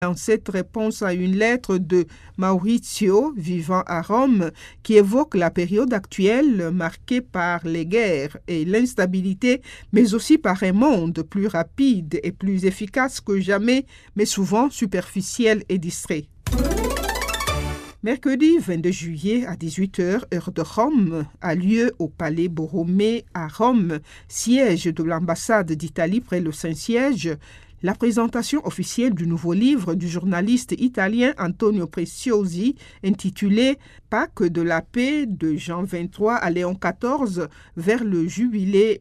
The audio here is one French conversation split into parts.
Dans cette réponse à une lettre de Maurizio, vivant à Rome, qui évoque la période actuelle marquée par les guerres et l'instabilité, mais aussi par un monde plus rapide et plus efficace que jamais, mais souvent superficiel et distrait. Mercredi 22 juillet à 18h, heure de Rome, a lieu au Palais Borromée à Rome, siège de l'ambassade d'Italie près le Saint-Siège, la présentation officielle du nouveau livre du journaliste italien Antonio Preziosi intitulé « Pâques de la paix » de Jean XXIII à Léon XIV vers le jubilé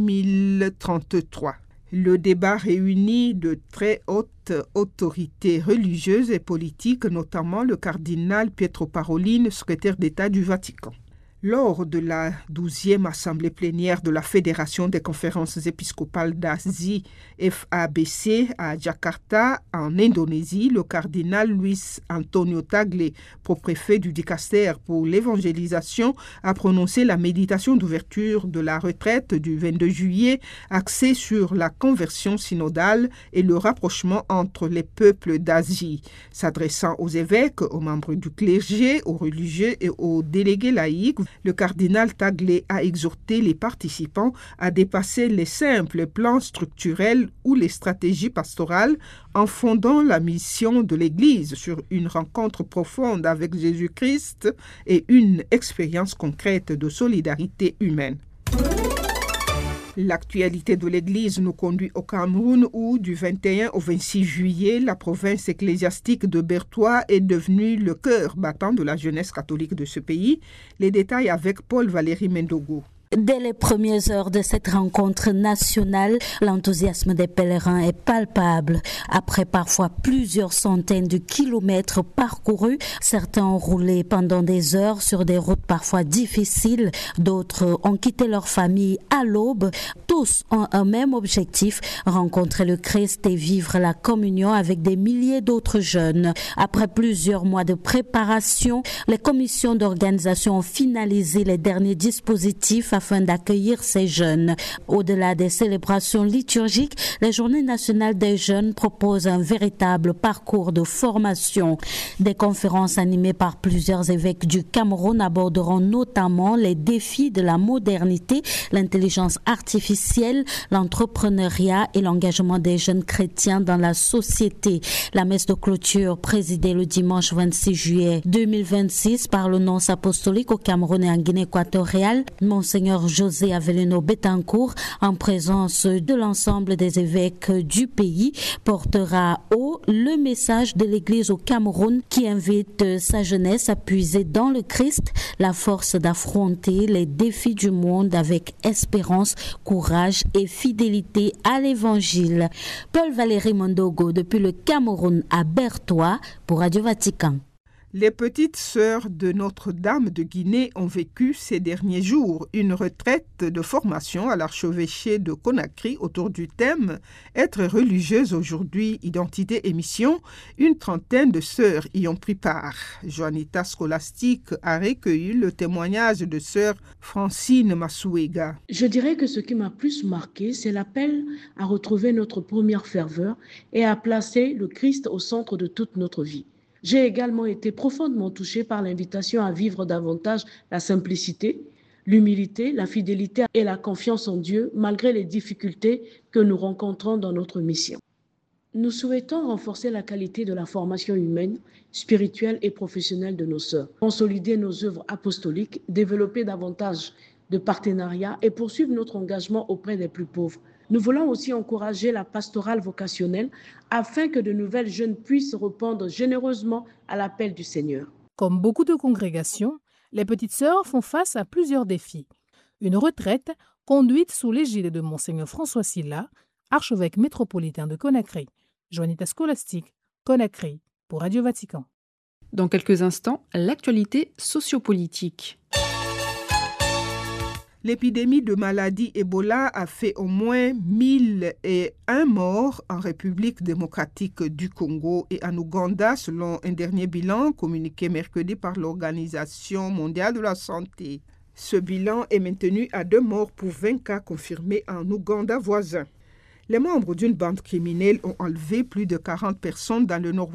2033. Le débat réunit de très hautes autorités religieuses et politiques, notamment le cardinal Pietro Parolin, secrétaire d'État du Vatican. Lors de la 12e assemblée plénière de la Fédération des conférences épiscopales d'Asie, FABC, à Jakarta, en Indonésie, le cardinal Luis Antonio Tagle, propréfet du Dicaster pour l'évangélisation, a prononcé la méditation d'ouverture de la retraite du 22 juillet, axée sur la conversion synodale et le rapprochement entre les peuples d'Asie. S'adressant aux évêques, aux membres du clergé, aux religieux et aux délégués laïcs, le cardinal Tagle a exhorté les participants à dépasser les simples plans structurels ou les stratégies pastorales en fondant la mission de l'Église sur une rencontre profonde avec Jésus-Christ et une expérience concrète de solidarité humaine. L'actualité de l'Église nous conduit au Cameroun où, du 21 au 26 juillet, la province ecclésiastique de Bertoua est devenue le cœur battant de la jeunesse catholique de ce pays. Les détails avec Paul-Valéry Mendogo. Dès les premières heures de cette rencontre nationale, l'enthousiasme des pèlerins est palpable. Après parfois plusieurs centaines de kilomètres parcourus, certains ont roulé pendant des heures sur des routes parfois difficiles, d'autres ont quitté leur famille à l'aube. Tous ont un même objectif, rencontrer le Christ et vivre la communion avec des milliers d'autres jeunes. Après plusieurs mois de préparation, les commissions d'organisation ont finalisé les derniers dispositifs afin d'accueillir ces jeunes. Au-delà des célébrations liturgiques, les Journées nationales des jeunes proposent un véritable parcours de formation. Des conférences animées par plusieurs évêques du Cameroun aborderont notamment les défis de la modernité, l'intelligence artificielle, l'entrepreneuriat et l'engagement des jeunes chrétiens dans la société. La messe de clôture présidée le dimanche 26 juillet 2026 par le nonce apostolique au Cameroun et en Guinée équatoriale, Monseigneur José Avelino Betancourt, en présence de l'ensemble des évêques du pays, portera haut le message de l'Église au Cameroun qui invite sa jeunesse à puiser dans le Christ la force d'affronter les défis du monde avec espérance, courage et fidélité à l'Évangile. Paul-Valéry Mendogo depuis le Cameroun à Bertoua pour Radio Vatican. Les petites sœurs de Notre-Dame de Guinée ont vécu ces derniers jours une retraite de formation à l'archevêché de Conakry autour du thème « Être religieuse aujourd'hui, identité et mission ». Une trentaine de sœurs y ont pris part. Joannita Scholastique a recueilli le témoignage de sœur Francine Masouega. Je dirais que ce qui m'a plus marqué, c'est l'appel à retrouver notre première ferveur et à placer le Christ au centre de toute notre vie. J'ai également été profondément touchée par l'invitation à vivre davantage la simplicité, l'humilité, la fidélité et la confiance en Dieu malgré les difficultés que nous rencontrons dans notre mission. Nous souhaitons renforcer la qualité de la formation humaine, spirituelle et professionnelle de nos sœurs, consolider nos œuvres apostoliques, développer davantage de partenariats et poursuivre notre engagement auprès des plus pauvres. Nous voulons aussi encourager la pastorale vocationnelle afin que de nouvelles jeunes puissent répondre généreusement à l'appel du Seigneur. Comme beaucoup de congrégations, les petites sœurs font face à plusieurs défis. Une retraite conduite sous l'égide de Monseigneur François Sylla, archevêque métropolitain de Conakry. Joannita Scholastique, Conakry, pour Radio Vatican. Dans quelques instants, l'actualité sociopolitique. L'épidémie de maladie Ebola a fait au moins 1001 morts en République démocratique du Congo et en Ouganda, selon un dernier bilan communiqué mercredi par l'Organisation mondiale de la santé. Ce bilan est maintenu à 2 morts pour 20 cas confirmés en Ouganda voisin. Les membres d'une bande criminelle ont enlevé plus de 40 personnes dans le nord